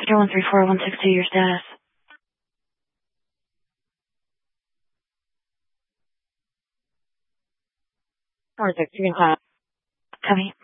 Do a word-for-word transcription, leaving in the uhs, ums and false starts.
Victor one three four one six two, your status. four six, you can call. Copy.